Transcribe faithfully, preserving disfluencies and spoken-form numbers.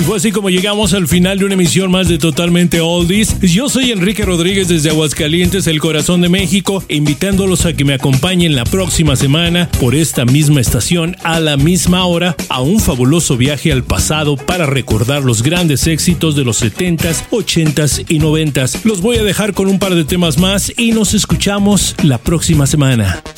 fue así como llegamos al final de una emisión más de Totalmente Oldies. Yo soy Enrique Rodríguez desde Aguascalientes, el corazón de México, invitándolos a que me acompañen la próxima semana por esta misma estación a la misma hora a un fabuloso viaje al pasado para recordar los grandes éxitos de los setentas, ochentas y noventas. Los voy a dejar con un par de temas más y nos escuchamos la próxima semana.